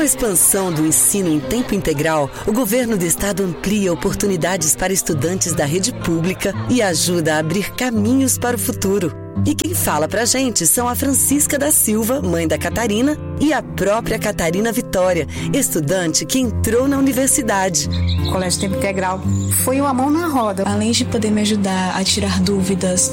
a expansão do ensino em tempo integral, o governo do estado amplia oportunidades para estudantes da rede pública e ajuda a abrir caminhos para o futuro. E quem fala pra gente são a Francisca da Silva, mãe da Catarina, e a própria Catarina Vitória, estudante que entrou na universidade. O Colégio Tempo Integral foi uma mão na roda. Além de poder me ajudar a tirar dúvidas,